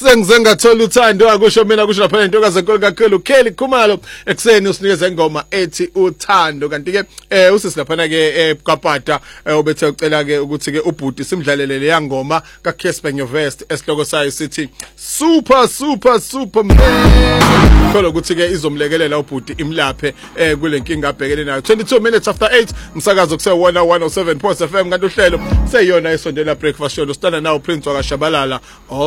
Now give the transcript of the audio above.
sengize ngathola uthando akusho mina kusho lapha intokazi enkulu kakhulu Kelly Khumalo ekseni usinikeza ingoma ethi uthando kanti ke usisi lapha ke kaPata obethe ucela ke ukuthi ke ubhuti simdlalele le yangoma ka Casper Nyovest esihloko sayo sithi super man kholo ukuthi ke izomlekelela ubhuti imlaphe kule nkinga abhekene nayo 22 minutes after 8 umsakazo kuse 107.7 kanti uhlelo seyiyona isondela breakfast show usitana nawo Prince wakashabalala